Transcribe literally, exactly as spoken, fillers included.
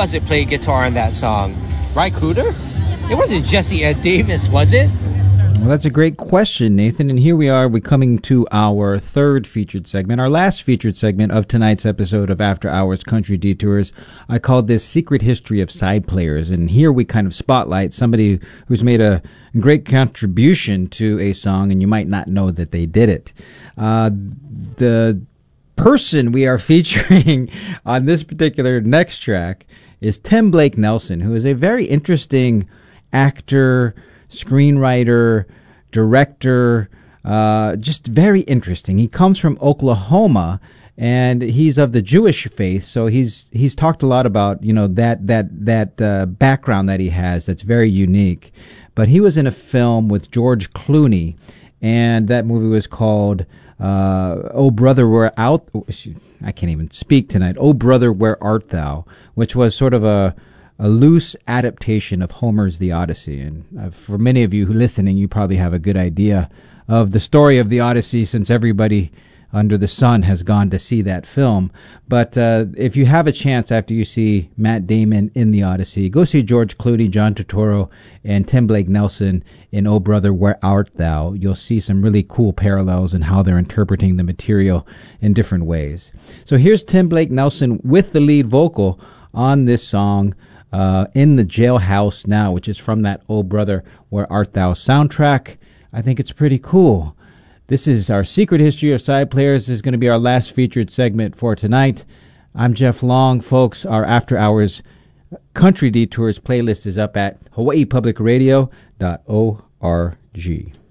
was it played guitar in that song? Ry Cooder? It wasn't Jesse Ed Davis, was it? Well, that's a great question, Nathan. And here we are, we're coming to our third featured segment, our last featured segment of tonight's episode of After Hours Country Detours. I called this Secret History of Side Players. And here we kind of spotlight somebody who's made a great contribution to a song, and you might not know that they did it. Uh, the person we are featuring on this particular next track is Tim Blake Nelson, who is a very interesting actor, screenwriter, director, uh, just very interesting. He comes from Oklahoma, and he's of the Jewish faith, so he's he's talked a lot about, you know, that that that uh, background that he has that's very unique. But he was in a film with George Clooney, and that movie was called uh, "Oh Brother, Where Out." I can't even speak tonight. "Oh Brother, Where Art Thou," which was sort of a a loose adaptation of Homer's The Odyssey. And uh, for many of you who are listening, you probably have a good idea of the story of the Odyssey, since everybody under the sun has gone to see that film. But uh, if you have a chance after you see Matt Damon in The Odyssey, go see George Clooney, John Turturro, and Tim Blake Nelson in "Oh Brother, Where Art Thou." You'll see some really cool parallels in how they're interpreting the material in different ways. So here's Tim Blake Nelson with the lead vocal on this song, Uh, in the Jailhouse Now, which is from that "Oh Brother, Where Art Thou" soundtrack. I think it's pretty cool. This is our Secret History of Side Players. This is going to be our last featured segment for tonight. I'm Jeff Long, folks. Our After Hours Country Detours playlist is up at hawaii public radio dot org.